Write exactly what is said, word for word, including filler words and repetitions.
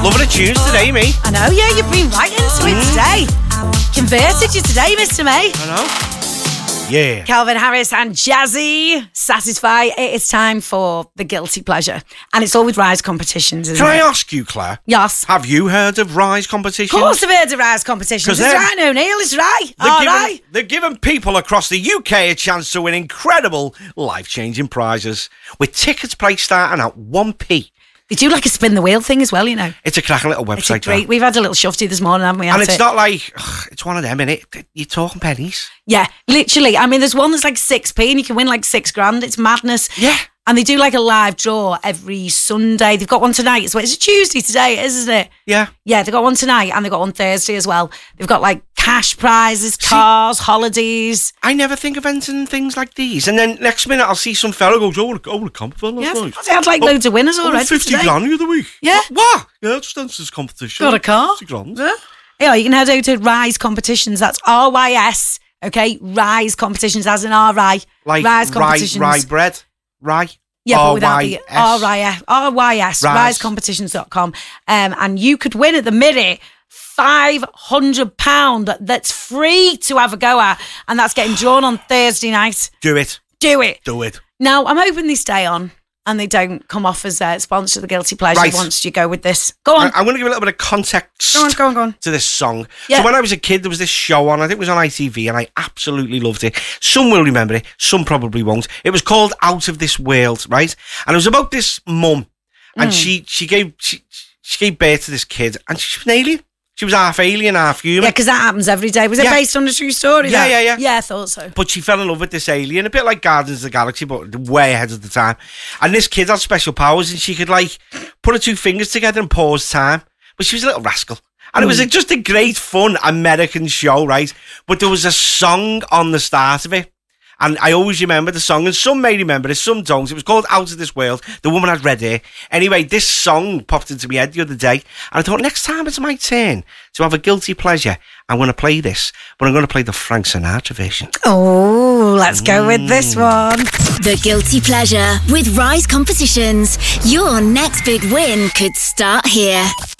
Loving the tunes today, me. I know, yeah, you've been right into it today. Converted you today, Mister May. I know. Yeah. Calvin Harris and Jazzy. Satisfy. It is time for the guilty pleasure. And it's all with Rise competitions, isn't Can it? I ask you, Claire? Yes. Have you heard of Rise competitions? Of course I've heard of Rise competitions. It's right, O'Neill. It's right. They're, All giving, right. they're giving people across the U K a chance to win incredible life-changing prizes with tickets priced starting at one p. They do like a spin the wheel thing as well, you know. It's a cracking little It's website. a great. That. We've had a little shufty this morning, haven't we? And it's it? not like, ugh, it's one of them, innit? You're talking pennies. Yeah, literally. I mean, there's one that's like six p and you can win like six grand. It's madness. Yeah. And they do like a live draw every Sunday. They've got one tonight. So it's a Tuesday today, isn't it? Yeah. Yeah, they've got one tonight and they've got one Thursday as well. They've got like cash prizes, cars, see, holidays. I never think of entering things like these. And then next minute I'll see some fella go, oh, oh, the competition. Yeah, nice. they had like oh, loads of winners already. Oh, fifty today. grand the other week. Yeah. What? Yeah, just entered this competition. Got a car. fifty grand. Yeah. Yeah, you can head over to Rise Competitions. That's R Y S. Okay, Rise Competitions as in R I. Like Rise rye, Competitions. rye bread. Rye. Yeah, but without the R R I S, R Y S, rise competitions dot com. Um, and you could win at the minute five hundred pounds that's free to have a go at. And that's getting drawn on Thursday night. Do it. Do it. Do it. Now, I'm hoping they stay on and they don't come off as a sponsor of the Guilty Pleasure right. once you go with this. Go on. I, I'm going to give a little bit of context go on, go on, go on. to this song. Yeah. So when I was a kid, there was this show on, I think it was on I T V, and I absolutely loved it. Some will remember it, some probably won't. It was called Out of This World, right? And it was about this mum, and mm. she she gave she, she gave birth to this kid, and she was an alien. She was half alien, half human. Yeah, because that happens every day. Was it yeah. based on a true story? Yeah, that? yeah, yeah. Yeah, I thought so. But she fell in love with this alien, a bit like Guardians of the Galaxy, but way ahead of the time. And this kid had special powers, and she could, like, put her two fingers together and pause time. But she was a little rascal. And mm. it was a, just a great, fun American show, right? But there was a song on the start of it. And I always remember the song, and some may remember it, some don't. It was called Out of This World. The woman had red hair. Anyway, this song popped into my head the other day, and I thought, next time it's my turn to have a guilty pleasure, I'm going to play this, but I'm going to play the Frank Sinatra version. Oh, let's go mm. with this one. The Guilty Pleasure with Rise Competitions. Your next big win could start here.